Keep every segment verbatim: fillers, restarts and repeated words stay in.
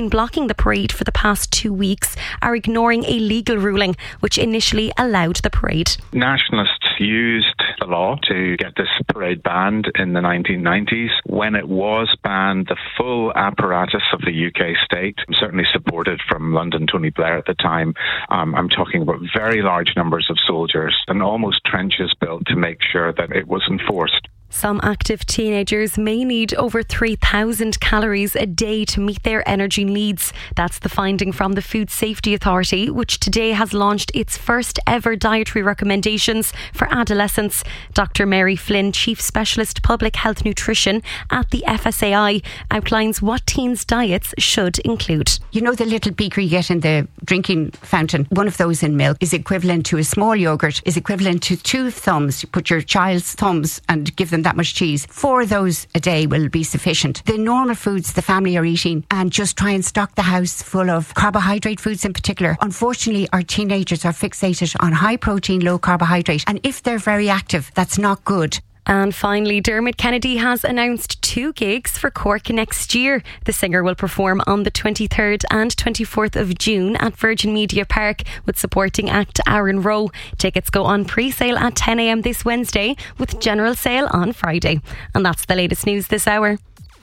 been blocking the parade for the past two weeks are ignoring a legal ruling which initially allowed the parade. Nationalists used the law to get this parade banned in the nineteen nineties. When it was banned, the full apparatus of the U K state, certainly supported from London Tony Blair at the time, um, I'm talking about very large numbers of soldiers and almost trenches built to make sure that it was enforced. Some active teenagers may need over three thousand calories a day to meet their energy needs. That's the finding from the Food Safety Authority, which today has launched its first ever dietary recommendations for adolescents. Doctor Mary Flynn, Chief Specialist Public Health Nutrition at the F S A I, outlines what teens' diets should include. You know the little beaker you get in the drinking fountain? One of those in milk is equivalent to a small yoghurt, is equivalent to two thumbs. You put your child's thumbs and give them that much cheese. Four of those a day will be sufficient. The normal foods the family are eating, and just try and stock the house full of carbohydrate foods in particular. Unfortunately, our teenagers are fixated on high protein, low carbohydrate, and if they're very active, that's not good. And finally, Dermot Kennedy has announced two gigs for Cork next year. The singer will perform on the twenty-third and twenty-fourth of June at Virgin Media Park with supporting act Aaron Rowe. Tickets go on pre-sale at ten a.m. this Wednesday with general sale on Friday. And that's the latest news this hour.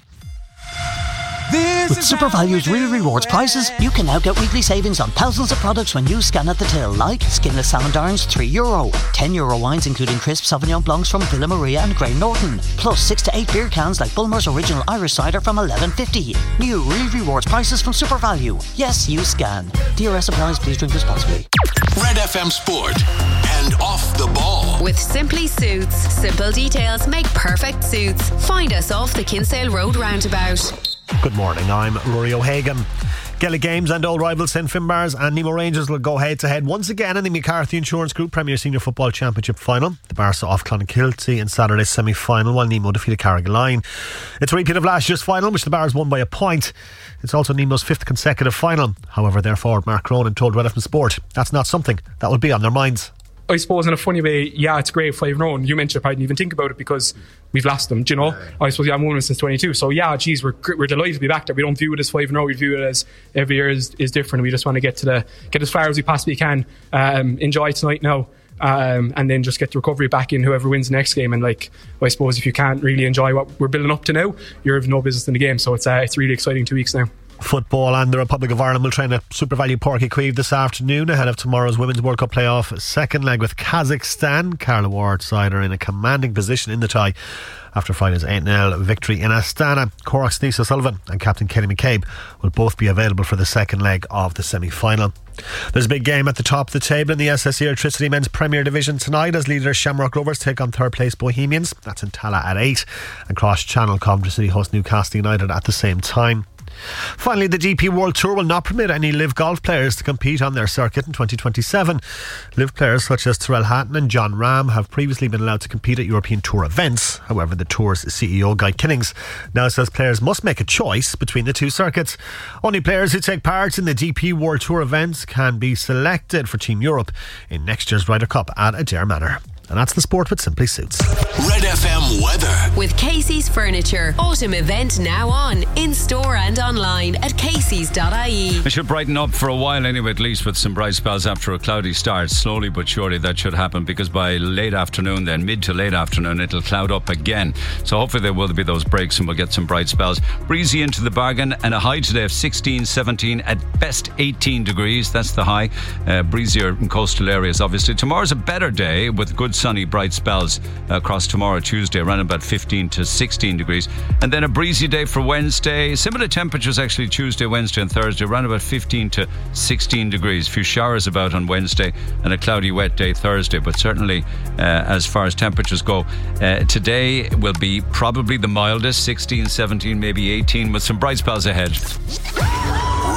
With Super Value's Real Rewards prices, you can now get weekly savings on thousands of products when you scan at the till, like skinless salmon darns, three euro, ten euro wines including crisp Sauvignon Blancs from Villa Maria and Grey Norton, plus six to eight beer cans like Bulmer's Original Irish Cider from eleven fifty. New Real Rewards prices from Super Value. Yes, you scan. D R S applies. Please drink responsibly. Red F M Sport and Off the Ball. With Simply Suits. Simple details make perfect suits. Find us off the Kinsale Road roundabout. Good morning, I'm Rory O'Hagan. Gaelic Games and old rival Saint Finbarrs and Nemo Rangers will go head to head once again in the McCarthy Insurance Group Premier Senior Football Championship final. The Barca off Clonakilty in Saturday's semi-final while Nemo defeated Carrigaline. It's a repeat of last year's final, which the Barrs won by a point. It's also Nemo's fifth consecutive final. However, their forward Mark Cronin told Red F M Sport that's not something that will be on their minds. I suppose in a funny way, yeah, it's great, five in a row. And you mentioned I didn't even think about it because we've lost them, do you know? I suppose, yeah, I'm winning since twenty-two. So, yeah, geez, we're we're delighted to be back there. We don't view it as five in a row. We view it as every year is, is different. We just want to get to the get as far as we possibly can. Um, enjoy tonight now. Um, and then just get the recovery back in whoever wins the next game. And like, I suppose if you can't really enjoy what we're building up to now, you're of no business in the game. So it's uh, it's really exciting two weeks now. Football and the Republic of Ireland will train at Super Value Páirc Uí Chaoimh this afternoon ahead of tomorrow's Women's World Cup playoff second leg with Kazakhstan. Carla Ward's side are in a commanding position in the tie after Friday's eight nil victory in Astana. Cork's Nisa Sullivan and captain Kenny McCabe will both be available for the second leg of the semi-final. There's a big game at the top of the table in the S S E Electricity Men's Premier Division tonight as leaders Shamrock Rovers take on third place Bohemians. That's in Tala at eight, and Cross Channel Coventry City host Newcastle United at the same time. Finally, the D P World Tour will not permit any Live Golf players to compete on their circuit in twenty twenty-seven. Live players such as Tyrrell Hatton and John Ram have previously been allowed to compete at European Tour events. However, the Tour's C E O Guy Kinnings now says players must make a choice between the two circuits. Only players who take part in the D P World Tour events can be selected for Team Europe in next year's Ryder Cup at Adare Manor. And that's the sport with Simply Suits. Red F M weather. With Casey's Furniture. Autumn event now on. In store and online at caseys dot I E. It should brighten up for a while anyway, at least with some bright spells after a cloudy start. Slowly but surely that should happen, because by late afternoon, then mid to late afternoon, it'll cloud up again. So hopefully there will be those breaks and we'll get some bright spells. Breezy into the bargain, and a high today of sixteen, seventeen, at best eighteen degrees. That's the high. Uh, breezier in coastal areas, obviously. Tomorrow's a better day with good sunny bright spells across tomorrow, Tuesday, around about fifteen to sixteen degrees, and then a breezy day for Wednesday. Similar temperatures actually Tuesday, Wednesday and Thursday, around about fifteen to sixteen degrees. A few showers about on Wednesday and a cloudy wet day Thursday, but certainly uh, as far as temperatures go, uh, today will be probably the mildest, sixteen, seventeen, maybe eighteen, with some bright spells ahead. Red F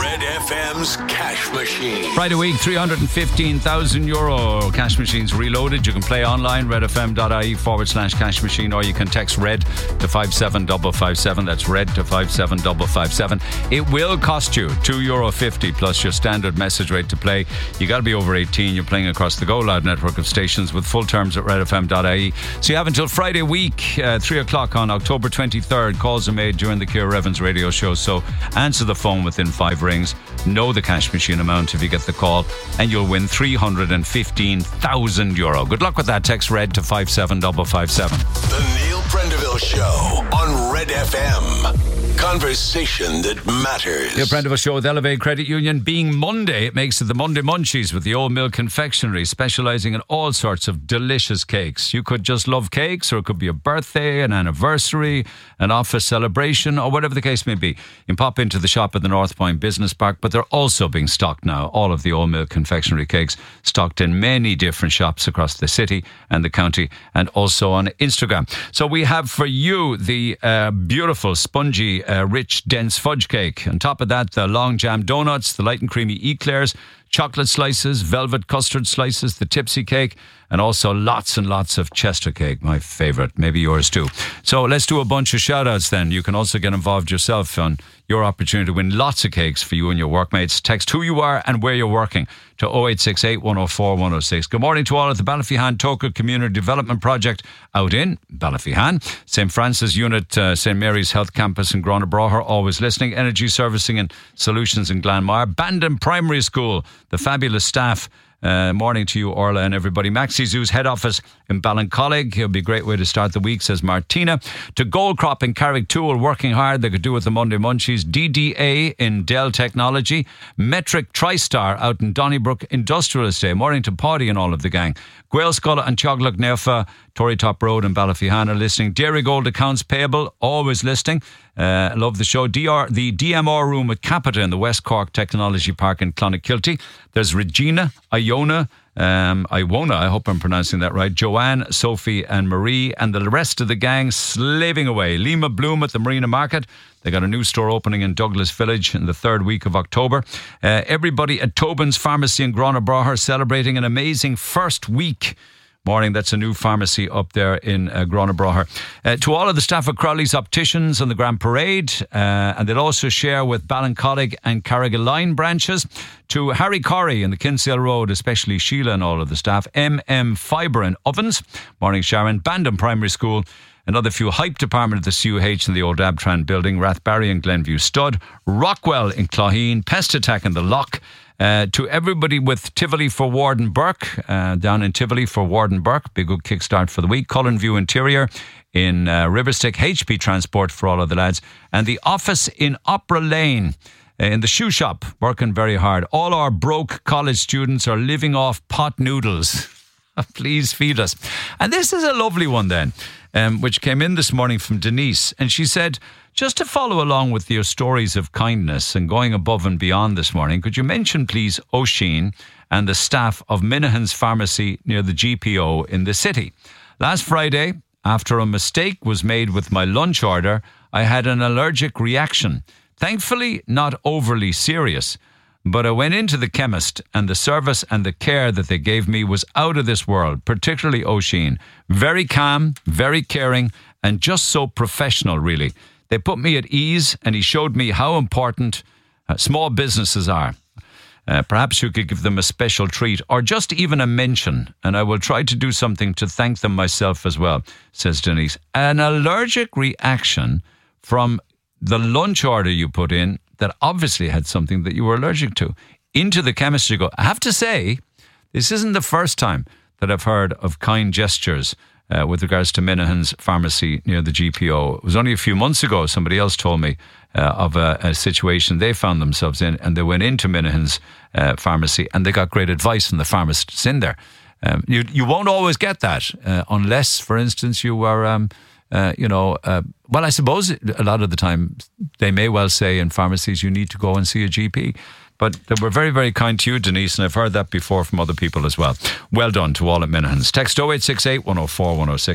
F M's Cash Machine. Friday week, three hundred fifteen thousand euro. Cash Machines Reloaded. You can play online, redfm.ie forward slash cash machine, or you can text RED to five seven five five seven. That's RED to five seven five five seven. It will cost you two euro fifty plus your standard message rate to play. You got to be over eighteen. You're playing across the Go Loud network of stations with full terms at redfm.ie. So you have until Friday week, uh, three o'clock on October twenty-third. Calls are made during the Ciara Evans radio show. So answer the phone within five rings. Know the cash machine amount if you get the call, and you'll win three hundred fifteen thousand euro. Good luck with that. Text RED to five seven five five seven. The Neil Prendeville Show on Red F M. Conversation that matters. Neil Prendeville Show with Elevate Credit Union. Being Monday, it makes it the Monday Munchies with the Old Mill Confectionery, specialising in all sorts of delicious cakes. You could just love cakes, or it could be a birthday, an anniversary, an office celebration, or whatever the case may be. You can pop into the shop at the North Point Business Park, but they're also being stocked now. All of the Old Mill Confectionery cakes stocked in many different shops across the city and the county, and also on Instagram. So we have for you the uh, beautiful, spongy, uh, rich, dense fudge cake. On top of that, the long jam donuts, the light and creamy eclairs, chocolate slices, velvet custard slices, the tipsy cake, and also lots and lots of Chester cake, my favourite, maybe yours too. So let's do a bunch of shout outs then. You can also get involved yourself on your opportunity to win lots of cakes for you and your workmates. Text who you are and where you're working to oh eight six eight, one oh four, one oh six. Good morning to all at the Ballyphehane Toca Community Development Project out in Ballyphehane. Saint Francis Unit, uh, Saint Mary's Health Campus in Granabraher, always listening. Energy Servicing and Solutions in Glanmire. Bandon Primary School, the fabulous staff. Uh, morning to you, Orla, and everybody. Maxi Zoo's head office in Ballincollig. It'll be a great way to start the week, says Martina. To Gold Crop in Carricktool, working hard. They could do with the Monday Munchies. D D A in Dell Technology. Metric TriStar out in Donnybrook Industrial Estate. Morning to Paddy and all of the gang. Gaelscola and Teaglach Nefa, Torrey Top Road and Ballyphehane are listening. Dairy Gold Accounts Payable, always listening. Uh, love the show. D R, the D M R room at Capita in the West Cork Technology Park in Clonakilty. There's Regina, Iona, um, Iwona, I hope I'm pronouncing that right. Joanne, Sophie and Marie, and the rest of the gang slaving away. Lima Bloom at the Marina Market. They got a new store opening in Douglas Village in the third week of October. Uh, everybody at Tobin's Pharmacy in Granabraher celebrating an amazing first week. Morning, that's a new pharmacy up there in uh, Granabraher. Uh, to all of the staff of Crowley's Opticians on the Grand Parade, uh, and they'll also share with Ballincollig and Carrigaline branches. To Harry Corey in the Kinsale Road, especially Sheila and all of the staff. M M Fibre and Ovens. Morning, Sharon. Bandon Primary School. Another few Hype Department at the C U H in the old Abtran building. Rathbarry and Glenview Stud. Rockwell in Clogheen. Pest Attack in the Loch. Uh, to everybody with Tivoli for Warden Burke, uh, down in Tivoli for Warden Burke, big good kickstart for the week. Cullen View Interior in uh, Riverstick, H P Transport for all of the lads, and the office in Opera Lane, uh, in the shoe shop, working very hard. All our broke college students are living off pot noodles. Please feed us. And this is a lovely one then, um, which came in this morning from Denise, and she said, just to follow along with your stories of kindness and going above and beyond this morning, could you mention, please, Oisin and the staff of Minahan's Pharmacy near the G P O in the city? Last Friday, after a mistake was made with my lunch order, I had an allergic reaction. Thankfully, not overly serious. But I went into the chemist, and the service and the care that they gave me was out of this world, particularly Oisin. Very calm, very caring, and just so professional, really. They put me at ease, and he showed me how important uh, small businesses are. Uh, perhaps you could give them a special treat or just even a mention, and I will try to do something to thank them myself as well, says Denise. An allergic reaction from the lunch order you put in that obviously had something that you were allergic to. Into the chemist you go. I have to say, this isn't the first time that I've heard of kind gestures Uh, with regards to Minahan's Pharmacy near the G P O. It was only a few months ago somebody else told me uh, of a, a situation they found themselves in, and they went into Minahan's uh, Pharmacy and they got great advice from the pharmacists in there. Um, you you won't always get that uh, unless, for instance, you are, um, uh, you know, uh, well, I suppose a lot of the time they may well say in pharmacies you need to go and see a G P. But they were very, very kind to you, Denise, and I've heard that before from other people as well. Well done to all at Minahan's. Text oh eight six eight, one oh four, one oh six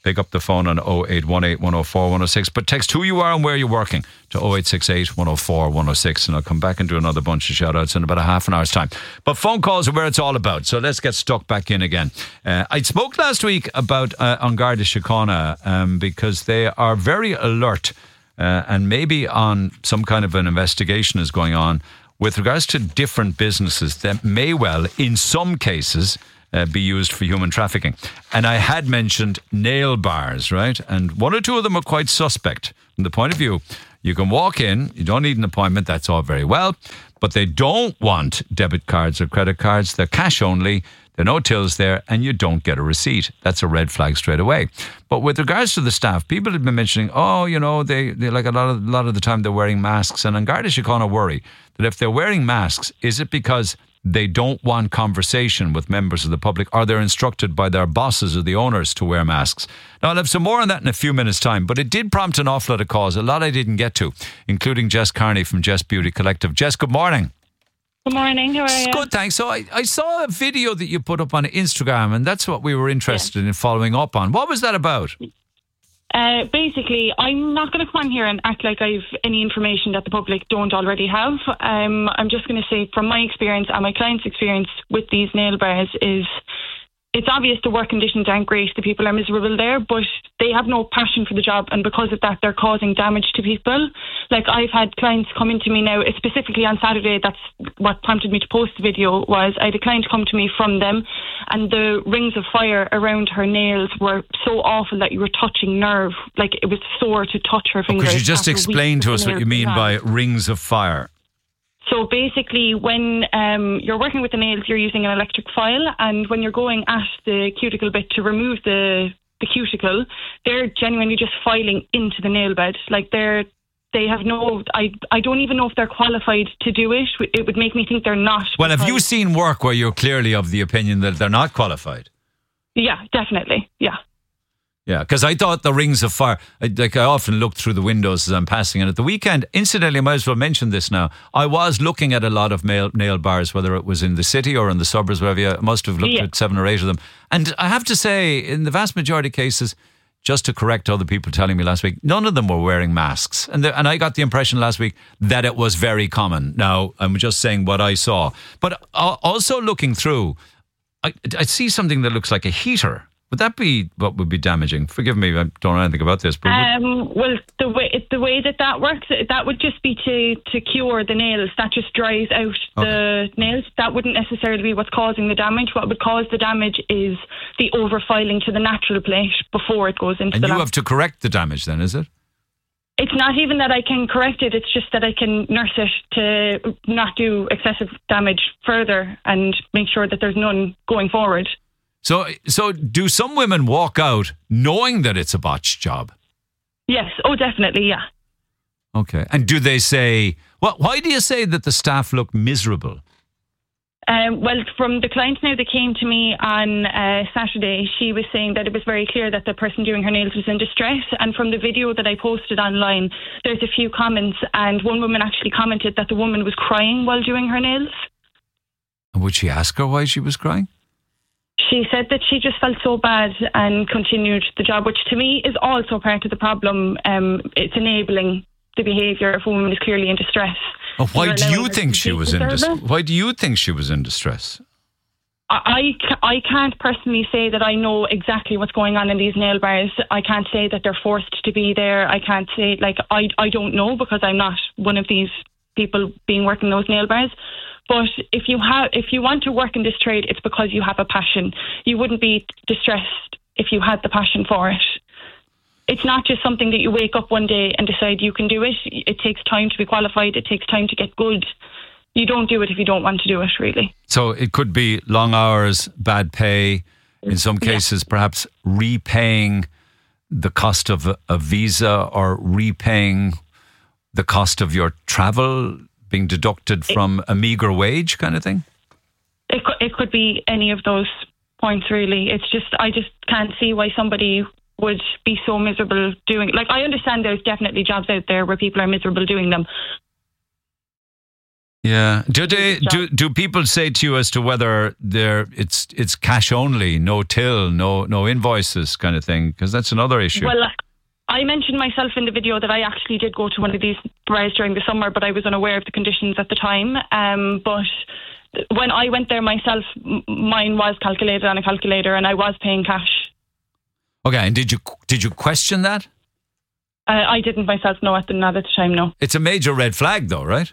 pick up the phone on oh eight one eight, one oh four, one oh six. But text who you are and where you're working to oh eight six eight, one oh four, one oh six. And I'll come back and do another bunch of shout-outs in about a half an hour's time. But phone calls are where it's all about. So let's get stuck back in again. Uh, I spoke last week about uh, An Garda Síochána um, because they are very alert uh, and maybe on some kind of an investigation is going on with regards to different businesses that may well, in some cases, Uh, be used for human trafficking. And I had mentioned nail bars, right? And one or two of them are quite suspect from the point of view. You can walk in, you don't need an appointment, that's all very well, but they don't want debit cards or credit cards. They're cash only, there are no tills there, and you don't get a receipt. That's a red flag straight away. But with regards to the staff, people have been mentioning, oh, you know, they, they like a lot of a lot of the time they're wearing masks. And An Garda Síochána worry that if they're wearing masks, is it because they don't want conversation with members of the public, or they're instructed by their bosses or the owners to wear masks? Now, I'll have some more on that in a few minutes' time, but it did prompt an awful lot of calls, a lot I didn't get to, including Jess Carney from Jess Beauty Collective. Jess, good morning. Good morning, how are you? Good, thanks. So I, I saw a video that you put up on Instagram, and that's what we were interested yeah. in following up on. What was that about? Uh, basically, I'm not going to come on here and act like I've any information that the public don't already have. Um, I'm just going to say from my experience and my client's experience with these nail bars is it's obvious the work conditions aren't great, the people are miserable there, but they have no passion for the job, and because of that they're causing damage to people. Like, I've had clients come into me now, specifically on Saturday, that's what prompted me to post the video, was I had a client come to me from them, and the rings of fire around her nails were so awful that you were touching nerve, like it was sore to touch her fingers. Could you just explain to us what you mean by rings of fire? So basically, when um, you're working with the nails, you're using an electric file, and when you're going at the cuticle bit to remove the, the cuticle, they're genuinely just filing into the nail bed. Like, they're they have no, I, I don't even know if they're qualified to do it. It would make me think they're not. Well, have you seen work where you're clearly of the opinion that they're not qualified? Yeah, definitely, yeah. Yeah, because I thought the rings of fire, I, like I often look through the windows as I'm passing, and at the weekend, incidentally, I might as well mention this now, I was looking at a lot of nail, nail bars, whether it was in the city or in the suburbs, wherever you, I must have looked yeah. at seven or eight of them. And I have to say, in the vast majority of cases, just to correct other people telling me last week, none of them were wearing masks. And the, and I got the impression last week that it was very common. Now, I'm just saying what I saw. But also looking through, I, I see something that looks like a heater. Would that be what would be damaging? Forgive me, I don't know anything about this. But um, well, the way the way that that works, that would just be to, to cure the nails. That just dries out okay. the nails. That wouldn't necessarily be what's causing the damage. What would cause the damage is the overfiling to the natural plate before it goes into and the you lamp. have to correct the damage then, is it? It's not even that I can correct it, it's just that I can nurse it to not do excessive damage further and make sure that there's none going forward. So, so do some women walk out knowing that it's a botched job? Yes. Oh, definitely. Yeah. Okay. And do they say, well, why do you say that the staff look miserable? Um, well, from the client now that came to me on uh, Saturday, she was saying that it was very clear that the person doing her nails was in distress. And from the video that I posted online, there's a few comments, and one woman actually commented that the woman was crying while doing her nails. And would she ask her why she was crying? She said that she just felt so bad and continued the job, which to me is also part of the problem. Um, it's enabling the behaviour if a woman is clearly in distress. Oh, why do you think she was in distress? Why do you think she was in distress? I, I can't personally say that I know exactly what's going on in these nail bars. I can't say that they're forced to be there. I can't say, like, I, I don't know because I'm not one of these people being working those nail bars. But if you have, if you want to work in this trade, it's because you have a passion. You wouldn't be distressed if you had the passion for it. It's not just something that you wake up one day and decide you can do it. It takes time to be qualified. It takes time to get good. You don't do it if you don't want to do it, really. So it could be long hours, bad pay, in some cases yeah. perhaps repaying the cost of a, a visa or repaying the cost of your travel, being deducted from a meagre wage kind of thing? It could, it could be any of those points, really. It's just, I just can't see why somebody would be so miserable doing it. Like, I understand there's definitely jobs out there where people are miserable doing them, Yeah. Do they, do do people say to you as to whether they're it's it's cash only, no till, no no invoices kind of thing? Because that's another issue. Well, I mentioned myself in the video that I actually did go to one of these bars during the summer, but I was unaware of the conditions at the time. Um, but when I went there myself, m- mine was calculated on a calculator, and I was paying cash. Okay, and did you did you question that? Uh, I didn't myself, no, at the, not at the time, no. It's a major red flag, though, right?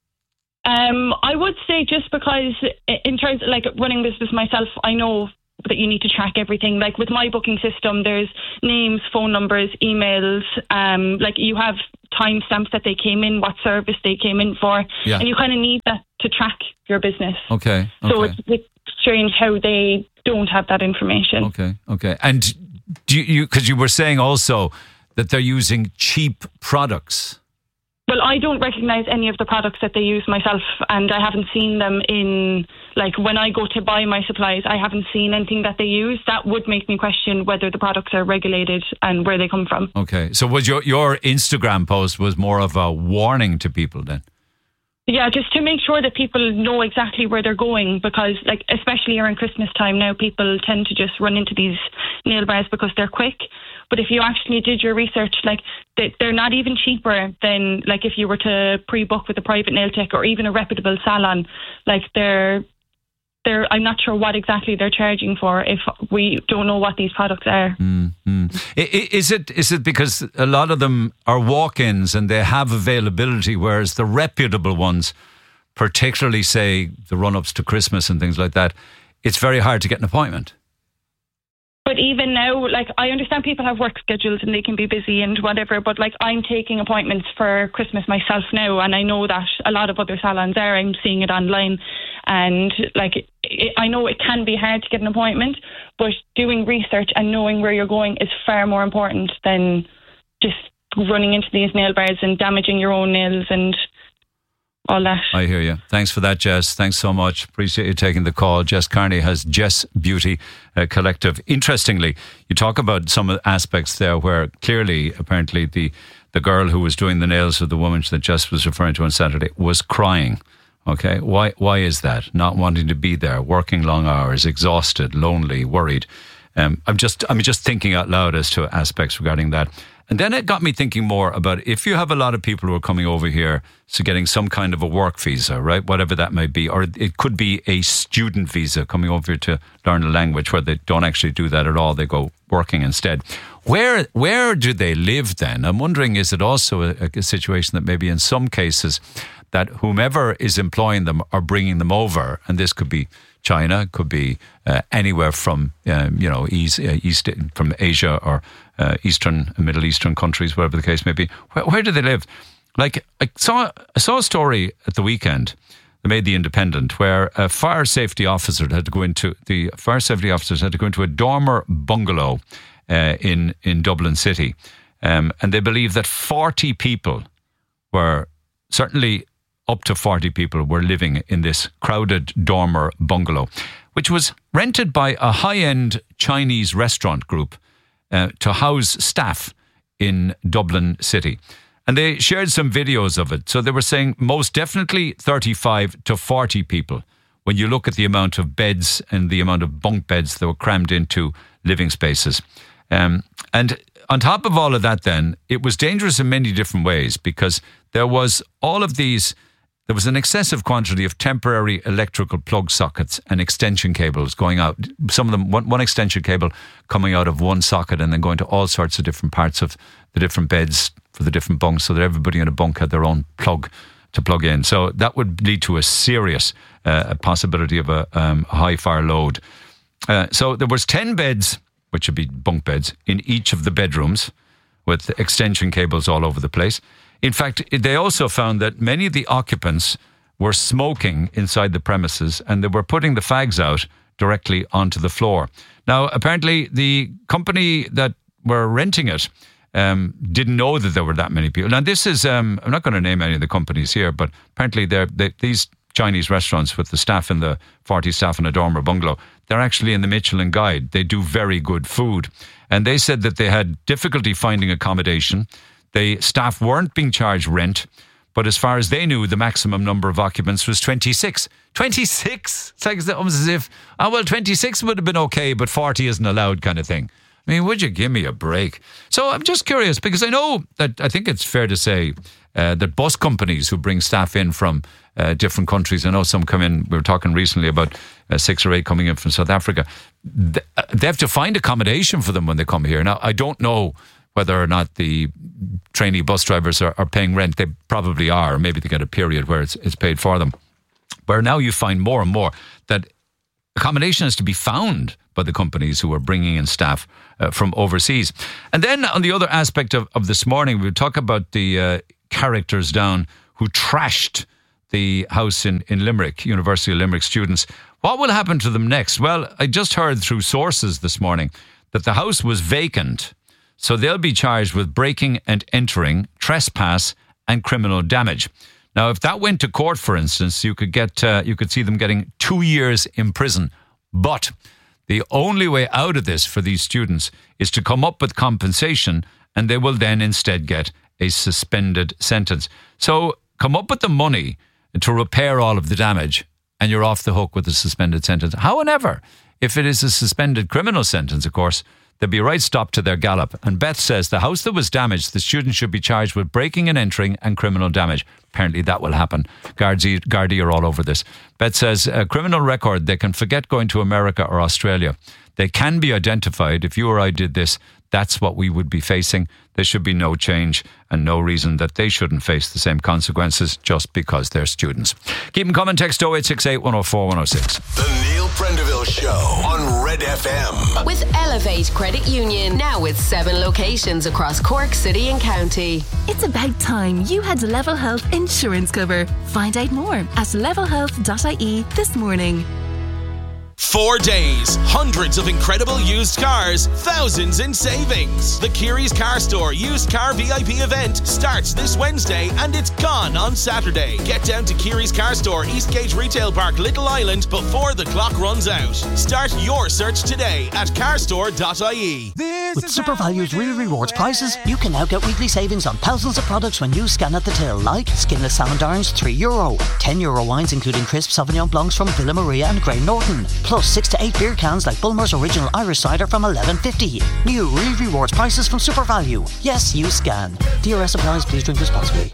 Um, I would say just because in terms of like running business myself, I know that you need to track everything. Like with my booking system, there's names, phone numbers, emails, um, like you have timestamps that they came in, what service they came in for, yeah. and you kind of need that to track your business. Okay. okay. So it's, it's strange how they don't have that information. Okay, okay. And do you, because you, you were saying also that they're using cheap products. Well, I don't recognise any of the products that they use myself, and I haven't seen them in, like, when I go to buy my supplies, I haven't seen anything that they use. That would make me question whether the products are regulated and where they come from. Okay, so was your, your Instagram post was more of a warning to people then? Yeah, just to make sure that people know exactly where they're going, because, like, especially around Christmas time now, people tend to just run into these nail bars because they're quick. But if you actually did your research, like, they're not even cheaper than, like, if you were to pre-book with a private nail tech or even a reputable salon. Like, they're, they're, I'm not sure what exactly they're charging for if we don't know what these products are. Mm-hmm. Is it is it because a lot of them are walk-ins and they have availability, whereas the reputable ones, particularly, say, the run-ups to Christmas and things like that, it's very hard to get an appointment? But even now, like, I understand people have work schedules and they can be busy and whatever, but, like, I'm taking appointments for Christmas myself now, and I know that a lot of other salons are. I'm seeing it online, and, like, it, I know it can be hard to get an appointment, but doing research and knowing where you're going is far more important than just running into these nail bars and damaging your own nails and all that. I hear you. Thanks for that, Jess. Thanks so much. Appreciate you taking the call. Jess Carney has Jess Beauty uh, Collective. Interestingly, you talk about some of the aspects there where clearly, apparently, the, the girl who was doing the nails of the woman that Jess was referring to on Saturday was crying. Okay, why why is that? Not wanting to be there, working long hours, exhausted, lonely, worried. Um, I'm just I'm just thinking out loud as to aspects regarding that. And then it got me thinking more about if you have a lot of people who are coming over here, so getting some kind of a work visa, right? Whatever that might be. Or it could be a student visa coming over here to learn a language where they don't actually do that at all. They go working instead. Where where do they live then? I'm wondering, is it also a, a situation that maybe in some cases that whomever is employing them are bringing them over, and this could be China, could be uh, anywhere from, um, you know, east, uh, east from Asia or uh, Eastern, Middle Eastern countries, whatever the case may be. Where, where do they live? Like, I saw, I saw a story at the weekend, they made The Independent, where a fire safety officer had to go into, the fire safety officers had to go into a dormer bungalow uh, in, in Dublin City. Um, and they believe that forty people were certainly up to forty people were living in this crowded dormer bungalow, which was rented by a high-end Chinese restaurant group uh, to house staff in Dublin City. And they shared some videos of it. So they were saying most definitely thirty-five to forty people when you look at the amount of beds and the amount of bunk beds that were crammed into living spaces. Um, and on top of all of that then, it was dangerous in many different ways because there was all of these... There was an excessive quantity of temporary electrical plug sockets and extension cables going out. Some of them, one, one extension cable coming out of one socket and then going to all sorts of different parts of the different beds for the different bunks so that everybody in a bunk had their own plug to plug in. So that would lead to a serious uh, possibility of a, um, a high fire load. Uh, so there was ten beds, which would be bunk beds, in each of the bedrooms with extension cables all over the place. In fact, they also found that many of the occupants were smoking inside the premises and they were putting the fags out directly onto the floor. Now, apparently, the company that were renting it um, didn't know that there were that many people. Now, this is, um, I'm not going to name any of the companies here, but apparently they're, they, these Chinese restaurants with the staff in the forty staff in a dormer bungalow, they're actually in the Michelin Guide. They do very good food. And they said that they had difficulty finding accommodation. The staff weren't being charged rent, But as far as they knew, the maximum number of occupants was twenty-six. twenty-six? It's like, it's almost as if, oh, well, twenty-six would have been okay, but forty isn't allowed kind of thing. I mean, would you give me a break? So I'm just curious, because I know that I think it's fair to say uh, that bus companies who bring staff in from uh, different countries, I know some come in, we were talking recently about uh, six or eight coming in from South Africa, they, uh, they have to find accommodation for them when they come here. Now, I don't know whether or not the trainee bus drivers are, are paying rent. They probably are. Maybe they get a period where it's, it's paid for them. Where now you find more and more that accommodation has to be found by the companies who are bringing in staff uh, from overseas. And then on the other aspect of, of this morning, we'll talk about the uh, characters down who trashed the house in, in Limerick, University of Limerick students. What will happen to them next? Well, I just heard through sources this morning that the house was vacant, so they'll be charged with breaking and entering, trespass and criminal damage. Now, if that went to court, for instance, you could get uh, you could see them getting two years in prison. But the only way out of this for these students is to come up with compensation, and they will then instead get a suspended sentence. So come up with the money to repair all of the damage, and you're off the hook with a suspended sentence. However, if it is a suspended criminal sentence, of course, there'd be a right stop to their gallop. And Beth says the house that was damaged, the students should be charged with breaking and entering and criminal damage. Apparently that will happen. Gardaí, Gardaí are all over this. Beth says a criminal record, they can forget going to America or Australia. They can be identified. If you or I did this, that's what we would be facing. There should be no change and no reason that they shouldn't face the same consequences just because they're students. Keep them coming. Text oh eight six eight, one oh four, one oh six. The Neil Prendeville Show on Red F M. With Elevate Credit Union, now with seven locations across Cork City and County. It's about time you had Level Health insurance cover. Find out more at level health dot I E this morning. Four days, hundreds of incredible used cars, thousands in savings. The Kiri's Car Store Used Car V I P event starts this Wednesday and it's gone on Saturday. Get down to Kiri's Car Store, Eastgate Retail Park, Little Island before the clock runs out. Start your search today at car store dot I E. With SuperValue's Real Rewards prices, you can now get weekly savings on thousands of products when you scan at the till, like skinless salmon darns, three euro, ten euro wines including crisp Sauvignon Blancs from Villa Maria and Grey Norton, plus six to eight beer cans like Bulmer's Original Irish Cider from eleven fifty. New Real Rewards prices from SuperValue. Yes, you scan. D R S applies. Please drink responsibly.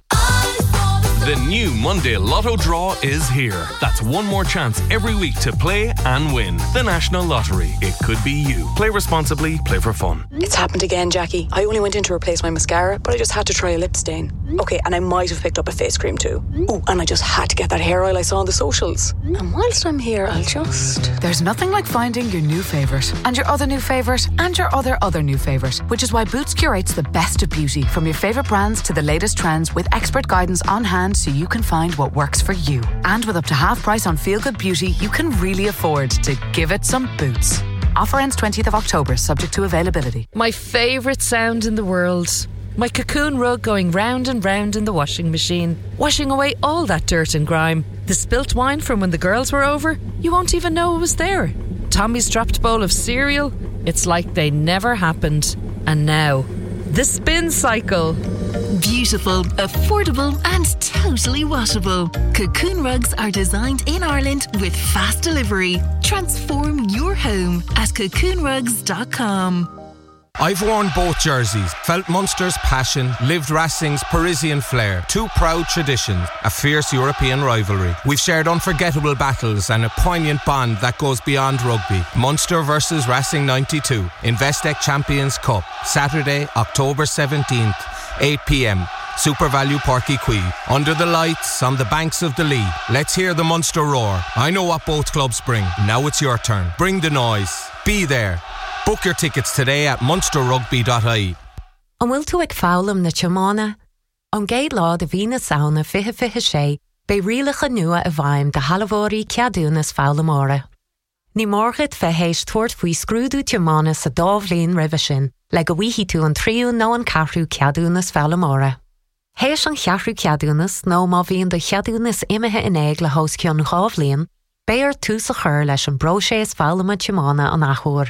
The new Monday Lotto draw is here. That's one more chance every week to play and win. The National Lottery. It could be you. Play responsibly, play for fun. It's happened again, Jackie. I only went in to replace my mascara, but I just had to try a lip stain. Okay, and I might have picked up a face cream too. Oh, and I just had to get that hair oil I saw on the socials. And whilst I'm here, I'll just... There's nothing like finding your new favourite, and your other new favourite, and your other other new favourite, which is why Boots curates the best of beauty, from your favourite brands to the latest trends, with expert guidance on hand so you can find what works for you. And with up to half price on Feel Good Beauty, you can really afford to give it some Boots. Offer ends twentieth of October, subject to availability. My favourite sound in the world. My cocoon rug going round and round in the washing machine, washing away all that dirt and grime. The spilt wine from when the girls were over, you won't even know it was there. Tommy's dropped bowl of cereal, it's like they never happened. And now, the spin cycle. Beautiful, affordable and totally washable. Cocoon rugs are designed in Ireland with fast delivery. Transform your home at cocoon rugs dot com. I've worn both jerseys, felt Munster's passion, lived Racing's Parisian flair. Two proud traditions, a fierce European rivalry. We've shared unforgettable battles and a poignant bond that goes beyond rugby. Munster versus Racing ninety-two, Investec Champions Cup, Saturday, October seventeenth, eight p.m. SuperValue Páirc Uí Chaoimh. Under the lights, on the banks of the Lee. Let's hear the Munster roar. I know what both clubs bring. Now it's your turn. Bring the noise. Be there. Book your tickets today at munster rugby dot I E. An bhfuil tú ag fálam na teamána? An géad lá de bhí na saona fiche fiche sé, be rialacha nua a bhaim de halavórí ceadúnas fálamóra. Ní mórchid fe héis tuairt faoi scrúdú teamána sa dábhlíon ribhe sin, le go bhíhí tú an tríú nó an cathrú ceadúnas fálamóra. Héis an cheathrú ceadúnas nó má bhíon do cheadúnas imethe in éig le hós ceann chábhlíon, béar tú sa chur leis an broséis fálama teamána an achúr.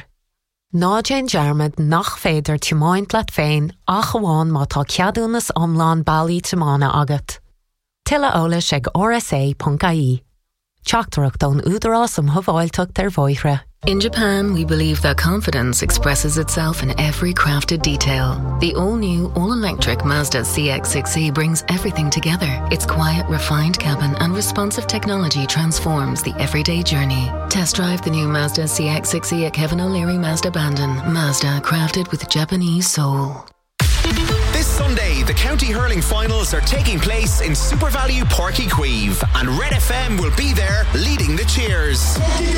Ná Jane Jarmad nach féidir teamáint leat féin ach amháin má tá ceadúnas omláin bailí teamána agat. Tilla óla seg R S A dot I E. Teachtarach don údarás am thováilteach tar bhoithre. In Japan, we believe that confidence expresses itself in every crafted detail. The all-new, all-electric Mazda C X six E brings everything together. Its quiet, refined cabin and responsive technology transforms the everyday journey. Test drive the new Mazda C X six E at Kevin O'Leary Mazda Bandon. Mazda, crafted with Japanese soul. This Sunday, the County Hurling Finals are taking place in Super Value Páirc Uí Chaoimh, and Red F M will be there leading the cheers.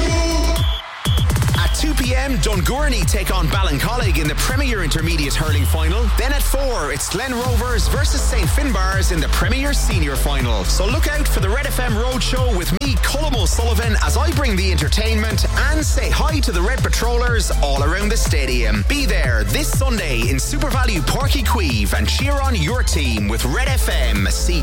At two p.m, Dungourney take on Ballincollig in the Premier Intermediate Hurling Final. Then at four, it's Glen Rovers versus Saint Finbarrs in the Premier Senior Final. So look out for the Red F M Roadshow with me, Colm O'Sullivan, as I bring the entertainment and say hi to the Red Patrollers all around the stadium. Be there this Sunday in Super Value Páirc Uí Chaoimh and cheer on your team with Red F M. See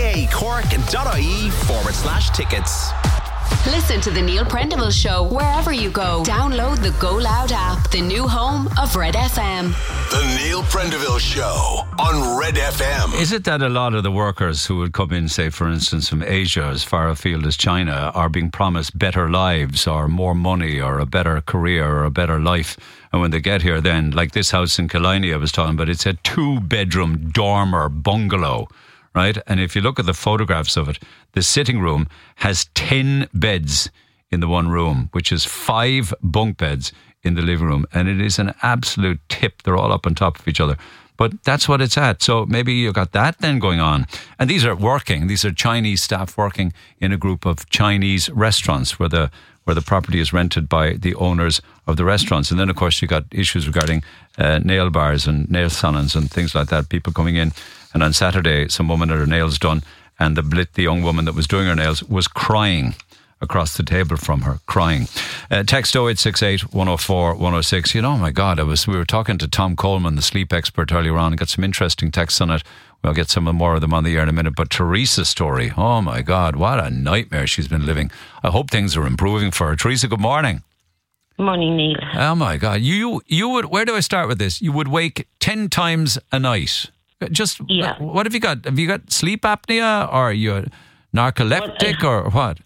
gaacork.ie forward slash tickets. Listen to the Neil Prendeville Show wherever you go. Download the Go Loud app, the new home of Red F M. The Neil Prendeville Show on Red F M. Is it that a lot of the workers who would come in, say, for instance, from Asia, as far afield as China, are being promised better lives or more money or a better career or a better life? And when they get here then, like this house in Killiney I was talking about, it's a two-bedroom dormer bungalow, right? And if you look at the photographs of it, the sitting room has ten beds in the one room, which is five bunk beds in the living room. And it is an absolute tip. They're all up on top of each other. But that's what it's at. So maybe you got that then going on. And these are working. These are Chinese staff working in a group of Chinese restaurants where the where the property is rented by the owners of the restaurants. And then, of course, you got issues regarding uh, nail bars and nail salons and things like that. People coming in. And on Saturday, some woman had her nails done, and the blit, the young woman that was doing her nails, was crying across the table from her, crying. Uh, text oh eight six eight, one oh four, one oh six. You know, oh my God, I was we were talking to Tom Coleman, the sleep expert, earlier on, and got some interesting texts on it. We'll get some more of them on the air in a minute. But Teresa's story, oh my God, what a nightmare she's been living. I hope things are improving for her. Teresa, good morning. Morning, Neil. Oh my God, you you would. Where do I start with this? You would wake ten times a night. Just yeah. What have you got? Have you got sleep apnea, or are you narcoleptic, well, or what?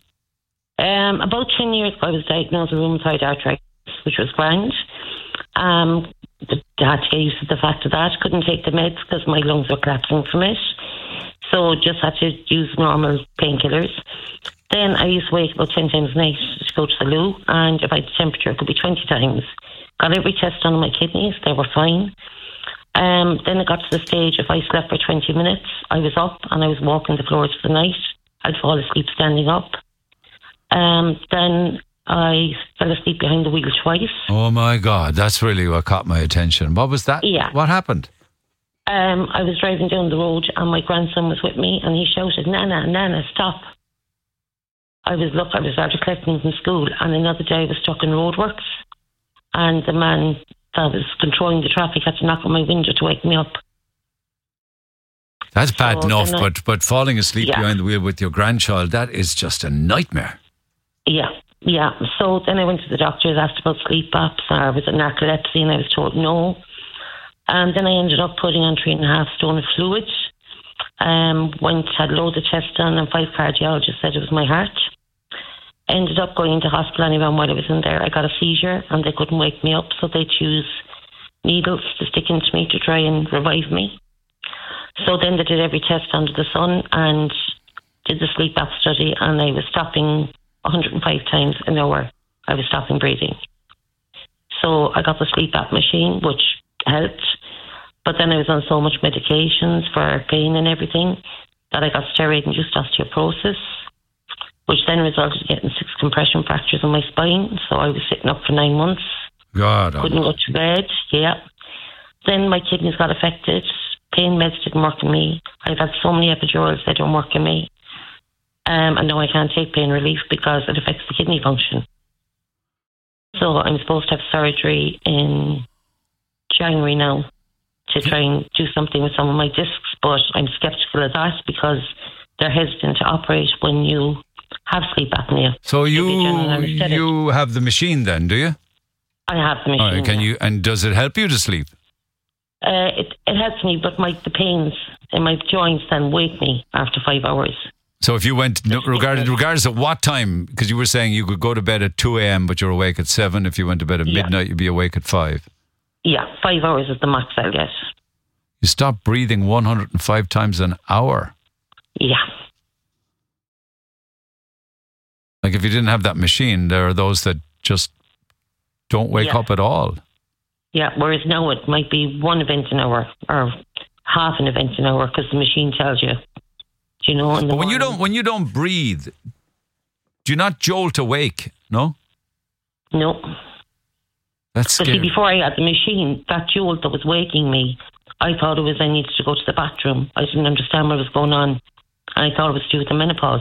Um, about ten years ago, I was diagnosed with rheumatoid arthritis, which was grand. Um, I had to get used to the fact of that. Couldn't take the meds because my lungs were collapsing from it. So just had to use normal painkillers. Then I used to wake about ten times a night to go to the loo, and if I had the temperature, it could be twenty times. Got every test done on my kidneys, they were fine. Um, then it got to the stage, if I slept for twenty minutes, I was up and I was walking the floors for the night. I'd fall asleep standing up. Um, then I fell asleep behind the wheel twice. Oh my God, that's really what caught my attention. What was that? Yeah. What happened? Um, I was driving down the road and my grandson was with me and he shouted, Nana, Nana, stop. I was, look, I was after collecting him from school, and another day I was stuck in roadworks, and the man that was controlling the traffic had to knock on my window to wake me up. That's bad so enough, I, but, but falling asleep yeah. behind the wheel with your grandchild, that is just a nightmare. Yeah, yeah. So then I went to the doctors, asked about sleep apps, or was it narcolepsy, and I was told no. And then I ended up putting on three and a half stone of fluid. Um, went, had loads of tests done, and five cardiologists said it was my heart. Ended up going into hospital anyway, and while I was in there, I got a seizure, and they couldn't wake me up, so they chose needles to stick into me to try and revive me. So then they did every test under the sun and did the sleep app study, and I was stopping one hundred five times an hour. I was stopping breathing. So I got the sleep app machine, which helped. But then I was on so much medications for pain and everything that I got steroid-induced osteoporosis, which then resulted in getting six compression fractures in my spine. So I was sitting up for nine months. God. Couldn't go to bed. Yeah. Then my kidneys got affected. Pain meds didn't work on me. I've had so many epidurals, they don't work on me. Um, and now I can't take pain relief because it affects the kidney function. So I'm supposed to have surgery in January now to try and do something with some of my discs, but I'm sceptical of that because they're hesitant to operate when you have sleep apnea. So you you have the machine then, do you? I have the machine. All right, can yeah. you? And does it help you to sleep? Uh, it it helps me, but my the pains in my joints then wake me after five hours. So if you went, no, regardless, regardless of what time, because you were saying you could go to bed at two a.m. but you're awake at seven. If you went to bed at Yeah. midnight, you'd be awake at five. Yeah, five hours is the max I'll get. You stop breathing one hundred five times an hour. Yeah. Like if you didn't have that machine, there are those that just don't wake Yeah. up at all. Yeah, whereas now it might be one event an hour or half an event an hour because the machine tells you. Do you know? In the But when you morning. don't, when you don't breathe, do you not jolt awake? No, No. that's But see, scary. before I had the machine, that jolt that was waking me, I thought it was I needed to go to the bathroom. I didn't understand what was going on. And I thought it was due to the menopause.